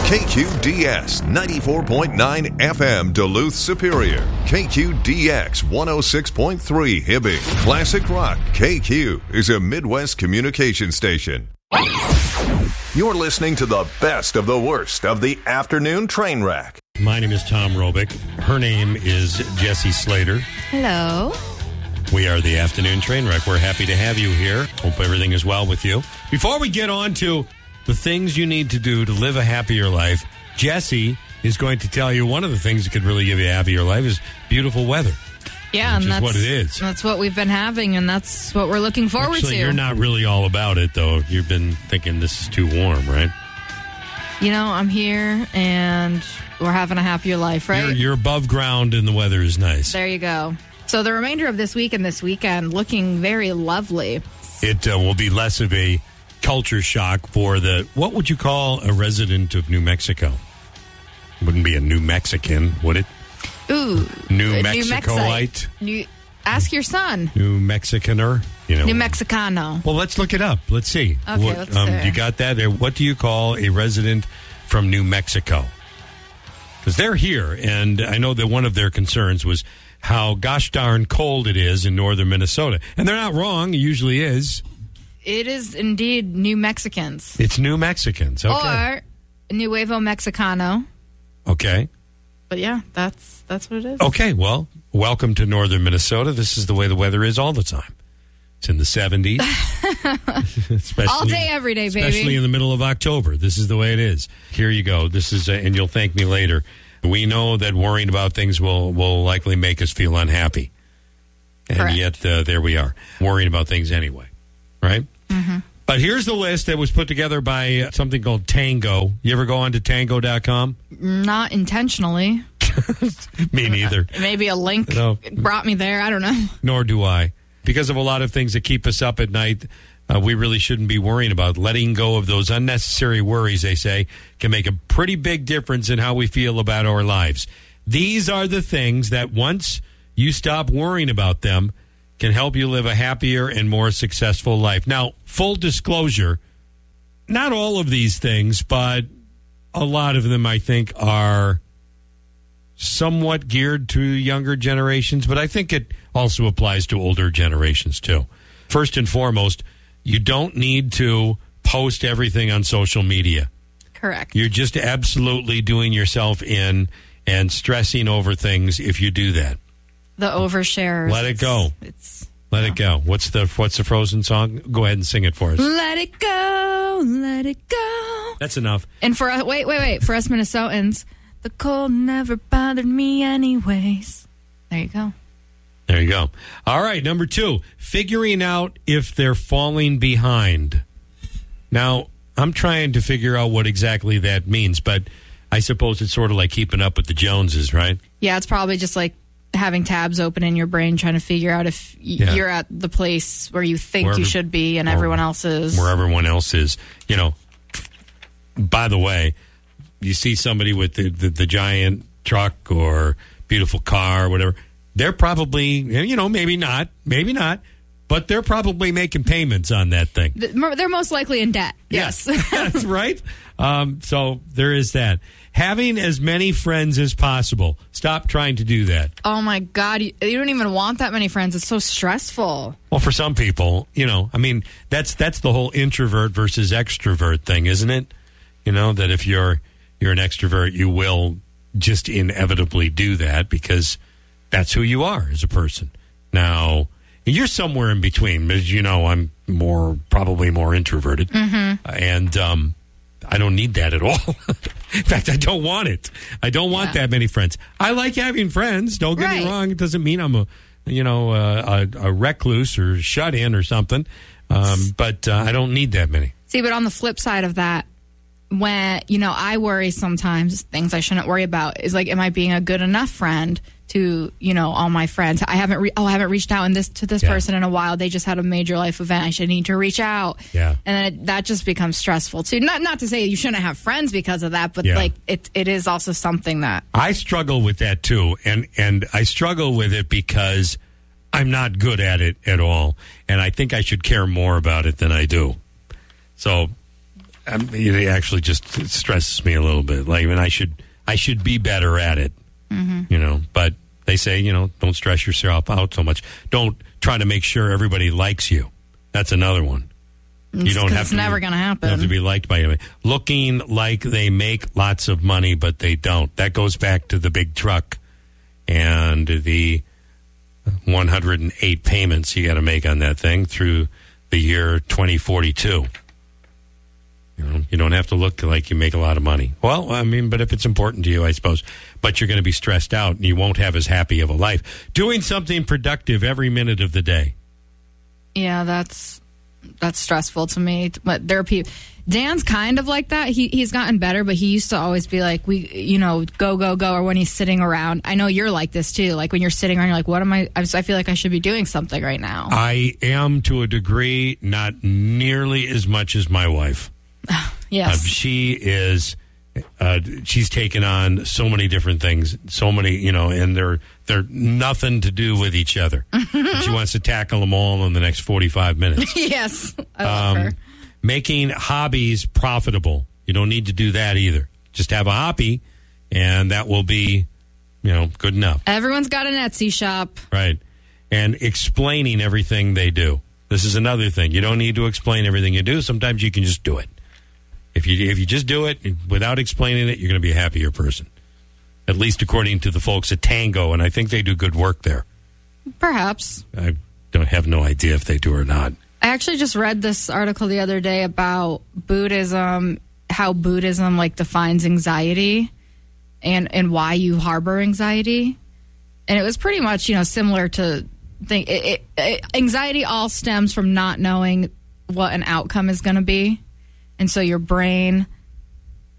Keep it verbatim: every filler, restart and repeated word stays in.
K Q D S ninety-four point nine F M Duluth Superior. K Q D X one oh six point three Hibbing. Classic Rock K Q is a Midwest communication station. You're listening to the best of the worst of the afternoon train wreck. My name is Tom Robick. Her name is Jessie Slater. Hello. We are the afternoon train wreck. We're happy to have you here. Hope everything is well with you. Before we get on to the things you need to do to live a happier life, Jessie is going to tell you one of the things that could really give you a happier life is beautiful weather. Yeah, which and is that's what it is. That's what we've been having, and that's what we're looking forward Actually, to. you're not really all about it, though. You've been thinking this is too warm, right? You know, I'm here, and we're having a happier life, right? You're, you're above ground, and the weather is nice. There you go. So the remainder of this week and this weekend looking very lovely. It uh, will be less of a culture shock for the, what would you call a resident of New Mexico? Wouldn't be a New Mexican, would it? Ooh. New uh, Mexicoite? New, ask your son. New Mexicaner? You know. New Mexicano. Well, let's look it up. Let's see. Okay, what, let's um, see. You got that there? What do you call a resident from New Mexico? Because they're here, and I know that one of their concerns was how gosh darn cold it is in northern Minnesota. And they're not wrong. It usually is. It is indeed New Mexicans. It's New Mexicans. Okay. Or Nuevo Mexicano. Okay. But yeah, that's that's what it is. Okay, well, welcome to northern Minnesota. This is the way the weather is all the time. It's in the seventies. especially, all day, every day, baby. Especially in the middle of October. This is the way it is. Here you go. This is, uh, and you'll thank me later. We know that worrying about things will, will likely make us feel unhappy. And Correct. yet, uh, there we are, worrying about things anyway. Right? Mm-hmm. But here's the list that was put together by something called Tango. You ever go on to tango dot com? Not intentionally. Me neither. Maybe a link No. brought me there. I don't know. Nor do I. Because of a lot of things that keep us up at night, uh, we really shouldn't be worrying about. Letting go of those unnecessary worries, they say, can make a pretty big difference in how we feel about our lives. These are the things that once you stop worrying about them can help you live a happier and more successful life. Now, full disclosure, not all of these things, but a lot of them, I think, are somewhat geared to younger generations, but I think it also applies to older generations, too. First and foremost, you don't need to post everything on social media. Correct. You're just absolutely doing yourself in and stressing over things if you do that. The overshares. Let it go. It's Let no. it go. What's the What's the Frozen song? Go ahead and sing it for us. Let it go. Let it go. That's enough. And for uh, wait, wait, wait. For us Minnesotans, the cold never bothered me anyways. There you go. There you go. All right, number two, figuring out if they're falling behind. Now, I'm trying to figure out what exactly that means, but I suppose it's sort of like keeping up with the Joneses, right? Yeah, it's probably just like having tabs open in your brain trying to figure out if y- Yeah. you're at the place where you think Wherever- you should be and or everyone else is. Where everyone else is. You know, by the way, you see somebody with the, the, the giant truck or beautiful car or whatever, they're probably, you know, maybe not, maybe not, but they're probably making payments on that thing. They're most likely in debt. Yes. That's right. Um, so there is that. Having as many friends as possible. Stop trying to do that. Oh, my God. You, you don't even want that many friends. It's so stressful. Well, for some people, you know, I mean, that's that's the whole introvert versus extrovert thing, isn't it? You know, that if you're you're an extrovert, you will just inevitably do that because that's who you are as a person. Now, you're somewhere in between. As you know, I'm more, probably more introverted. Mm-hmm. And um, I don't need that at all. In fact, I don't want it. I don't want Yeah. that many friends. I like having friends. Don't get Right. me wrong. It doesn't mean I'm a, you know, a, a, a recluse or shut in or something. Um, but uh, I don't need that many. See, but on the flip side of that, when, you know, I worry sometimes, things I shouldn't worry about, is like, am I being a good enough friend to, you know, all my friends? I haven't, re- oh, I haven't reached out in this to this Yeah. person in a while. They just had a major life event. I should need to reach out. Yeah. And then it, that just becomes stressful too. Not not to say you shouldn't have friends because of that, but Yeah. like it it is also something that I struggle with that too, and and I struggle with it because I'm not good at it at all, and I think I should care more about it than I do. So um, it actually just it stresses me a little bit. Like, I mean, I should I should be better at it, mm-hmm. you know. But they say, you know, don't stress yourself out so much. Don't try to make sure everybody likes you. That's another one. You don't have it's to never be, going to happen. Have to be liked by anybody. Looking like they make lots of money, but they don't. That goes back to the big truck and the one hundred eight payments you got to make on that thing through the year twenty forty-two. You know, you don't have to look like you make a lot of money. Well, I mean, but if it's important to you, I suppose. But you're going to be stressed out, and you won't have as happy of a life. Doing something productive every minute of the day. Yeah, that's that's stressful to me. But there are people. Dan's kind of like that. He he's gotten better, but he used to always be like, we, you know, go go go. Or when he's sitting around, I know you're like this too. Like when you're sitting around, you're like, what am I? I, just, I feel like I should be doing something right now. I am to a degree, not nearly as much as my wife. Yes, uh, she is. Uh, she's taken on so many different things, so many, you know, and they're they're nothing to do with each other. And she wants to tackle them all in the next forty-five minutes. Yes, I love um, her. Making hobbies profitable. You don't need to do that either. Just have a hobby, and that will be, you know, good enough. Everyone's got an Etsy shop, right? And explaining everything they do. This is another thing. You don't need to explain everything you do. Sometimes you can just do it. If you if you just do it without explaining it, you're going to be a happier person. At least according to the folks at Tango, and I think they do good work there. Perhaps. I don't have no idea if they do or not. I actually just read this article the other day about Buddhism, how Buddhism like defines anxiety and, and why you harbor anxiety. And it was pretty much, you know, similar to think it, it, it, anxiety all stems from not knowing what an outcome is going to be. And so your brain